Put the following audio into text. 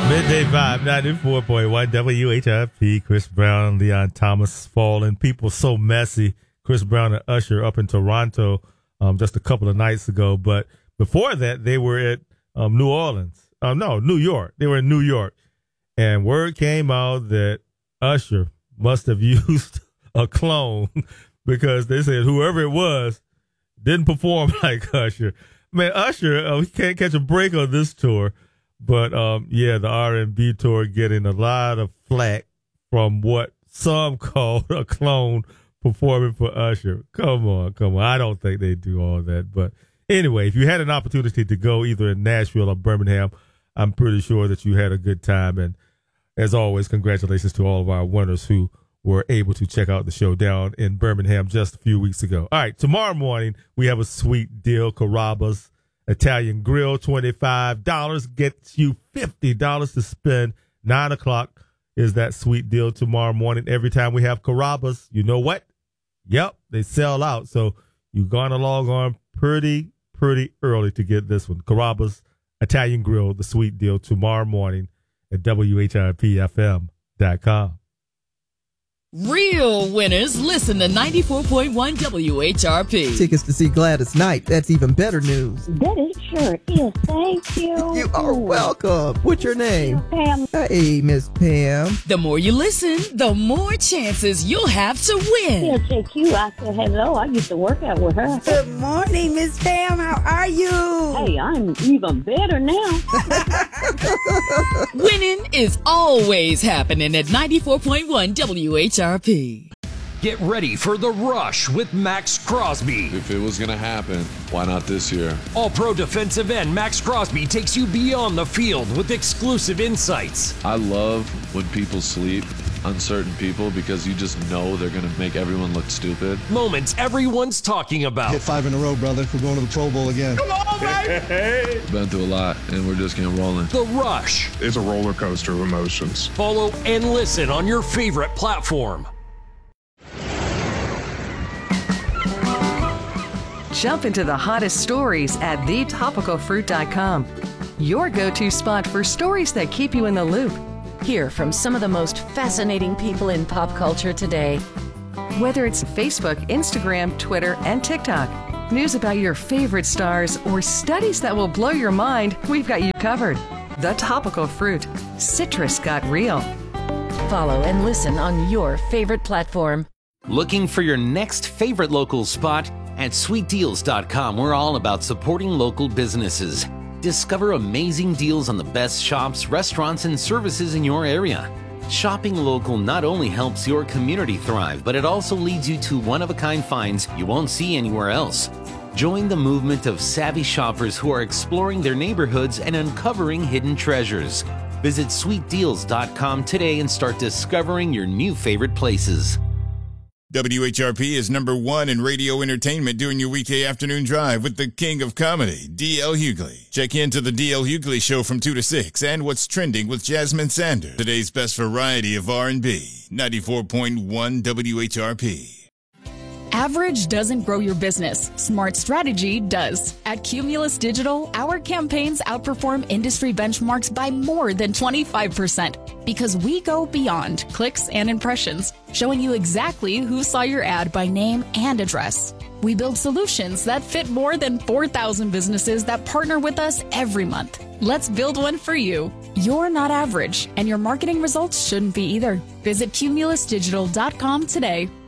Midday Vibe, 94.1 WHIP. Chris Brown, Leon Thomas falling. People so messy. Chris Brown and Usher up in Toronto just a couple of nights ago. But before that, they were at New Orleans. New York. They were in New York. And word came out that Usher must have used a clone because they said whoever it was didn't perform like Usher. Man, Usher, he can't catch a break on this tour. But, the R&B tour getting a lot of flack from what some call a clone performing for Usher. Come on. I don't think they do all that. But anyway, if you had an opportunity to go either in Nashville or Birmingham, I'm pretty sure that you had a good time. And as always, congratulations to all of our winners who were able to check out the show down in Birmingham just a few weeks ago. All right, tomorrow morning, we have a sweet deal. Carrabba's Italian Grill, $25 gets you $50 to spend. 9 o'clock is that sweet deal tomorrow morning. Every time we have Carrabba's, you know what? Yep, they sell out. So you're going to log on pretty early to get this one. Carrabba's Italian Grill, the sweet deal tomorrow morning at WHIPFM.com. Real winners listen to 94.1 WHRP. Tickets to see Gladys Knight. That's even better news. That it sure is. Thank you. You are welcome. What's your name? Pam. Hey, Miss Pam. The more you listen, the more chances you'll have to win. Yeah, JQ, I said hello. I used to work out with her. Good morning, Miss Pam. How are you? Hey, I'm even better now. Winning is always happening at 94.1 WHRP. Get ready for The Rush with Max Crosby. If it was going to happen, why not this year? All-pro defensive end Max Crosby takes you beyond the field with exclusive insights. I love when people sleep on certain people because you just know they're going to make everyone look stupid. Moments everyone's talking about. Hit 5 in a row, brother. We're going to the Pro Bowl again. Come on, baby! Been through a lot, and we're just getting rolling. The Rush. It's a roller coaster of emotions. Follow and listen on your favorite platform. Jump into the hottest stories at thetopicalfruit.com. Your go-to spot for stories that keep you in the loop. Hear from some of the most fascinating people in pop culture today. Whether it's Facebook, Instagram, Twitter, and TikTok, news about your favorite stars, or studies that will blow your mind, we've got you covered. The Topical Fruit. Citrus got real. Follow and listen on your favorite platform. Looking for your next favorite local spot? At sweetdeals.com, we're all about supporting local businesses. Discover amazing deals on the best shops, restaurants, and services in your area. Shopping local not only helps your community thrive, but it also leads you to one-of-a-kind finds you won't see anywhere else. Join the movement of savvy shoppers who are exploring their neighborhoods and uncovering hidden treasures. Visit sweetdeals.com today and start discovering your new favorite places. WHRP is #1 in radio entertainment during your weekday afternoon drive with the king of comedy, D.L. Hughley. Check into the D.L. Hughley Show from 2 to 6 and What's Trending with Jasmine Sanders. Today's best variety of R&B, 94.1 WHRP. Average doesn't grow your business. Smart strategy does. At Cumulus Digital, our campaigns outperform industry benchmarks by more than 25% because we go beyond clicks and impressions, showing you exactly who saw your ad by name and address. We build solutions that fit more than 4,000 businesses that partner with us every month. Let's build one for you. You're not average, and your marketing results shouldn't be either. Visit cumulusdigital.com today.